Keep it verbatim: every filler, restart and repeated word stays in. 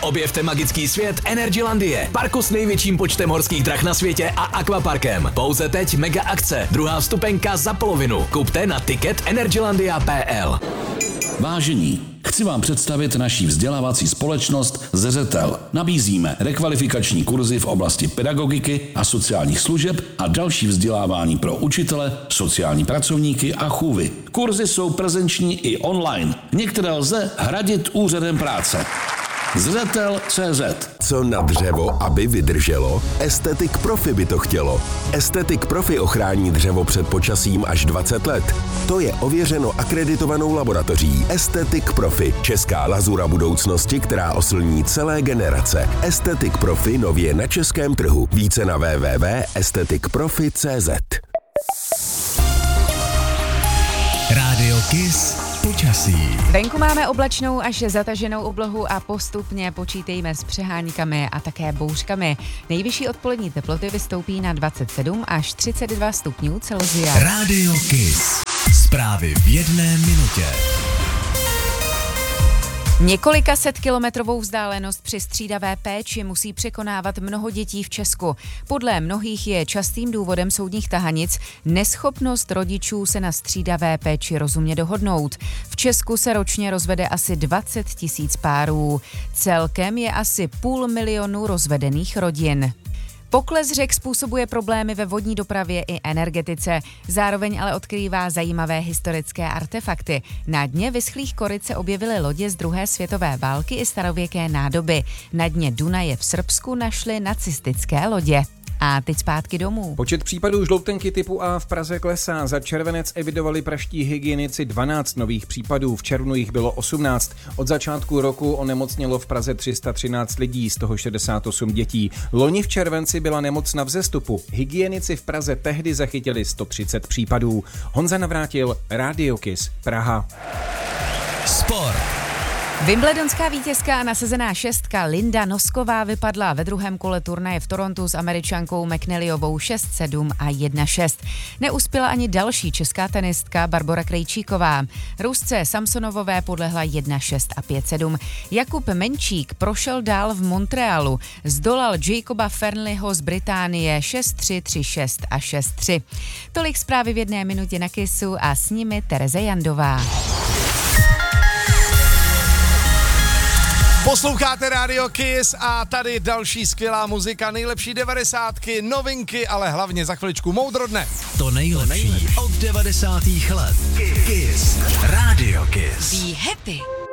Objevte magický svět Energylandie, parku s největším počtem horských drah na světě a akvaparkem. Pouze teď mega akce, druhá vstupenka za polovinu. Kupte na ticket energylandia tečka p l. Vážení, chci vám představit naší vzdělávací společnost Zeřetel. Nabízíme rekvalifikační kurzy v oblasti pedagogiky a sociálních služeb a další vzdělávání pro učitele, sociální pracovníky a chůvy. Kurzy jsou prezenční i online. Některé lze hradit úřadem práce. Zřetel tečka cé zet. Co na dřevo, aby vydrželo? Estetic Profi by to chtělo. Estetic Profi ochrání dřevo před počasím až dvacet let. To je ověřeno akreditovanou laboratoří. Estetic Profi, česká lazura budoucnosti, která oslní celé generace. Estetic Profi nově na českém trhu. Více na w w w tečka estetic profi tečka cé zet. Rádio Kiss. Počasí. Venku máme oblačnou až zataženou oblohu a postupně počítejme s přeháňkami a také bouřkami. Nejvyšší odpolední teploty vystoupí na dvacet sedm až třicet dva stupňů Celsia. Rádio Kiss. Zprávy v jedné minutě. Několika set kilometrovou vzdálenost při střídavé péči musí překonávat mnoho dětí v Česku. Podle mnohých je častým důvodem soudních tahanic neschopnost rodičů se na střídavé péči rozumně dohodnout. V Česku se ročně rozvede asi dvacet tisíc párů. Celkem je asi půl milionu rozvedených rodin. Pokles řek způsobuje problémy ve vodní dopravě i energetice, zároveň ale odkrývá zajímavé historické artefakty. Na dně vyschlých koryt se objevily lodě z druhé světové války i starověké nádoby. Na dně Dunaje v Srbsku našly nacistické lodě. A teď zpátky domů. Počet případů žloutenky typu A v Praze klesá. Za červenec evidovali pražští hygienici dvanáct nových případů, v červnu jich bylo osmnáct. Od začátku roku onemocnělo v Praze tři sta třináct lidí, z toho šedesát osm dětí. Loni v červenci byla nemoc na vzestupu. Hygienici v Praze tehdy zachytili sto třicet případů. Honza Navrátil, Rádio Kiss, Praha. Sport. Wimbledonská vítězka a nasazená šestka Linda Nosková vypadla ve druhém kole turnaje v Torontu s Američankou McNallyovou šest sedm a jedna šest. Neuspěla ani další česká tenistka Barbora Krejčíková. Rusce Samsonovové podlehla jedna šest a pět sedm. Jakub Menčík prošel dál v Montrealu. Zdolal Jacoba Fernleyho z Británie šest tři, tři šest a šest tři. Tolik zprávy v jedné minutě na Kissu a s nimi Tereze Jandová. Posloucháte Radio Kiss a tady další skvělá muzika, nejlepší devadesátky, novinky, ale hlavně za chviličku moudro dne. To nejlepší od devadesátých let. Kiss. Radio Kiss. Be happy.